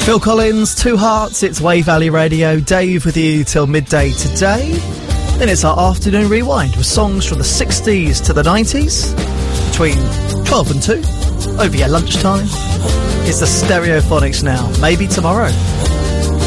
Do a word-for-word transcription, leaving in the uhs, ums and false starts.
Phil Collins, Two Hearts, it's Wave Valley Radio. Dave with you till midday today. Then it's our afternoon rewind with songs from the sixties to the nineties. Between twelve and two, over your lunchtime. It's the Stereophonics now. Maybe tomorrow.